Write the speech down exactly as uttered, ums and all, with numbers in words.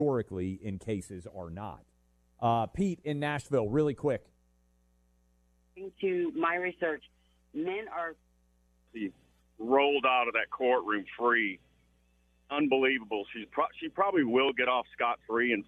historically in cases are not. Uh, Pete in Nashville, really quick. To my research, men are rolled out of that courtroom free. Unbelievable. She's pro- she probably will get off scot-free in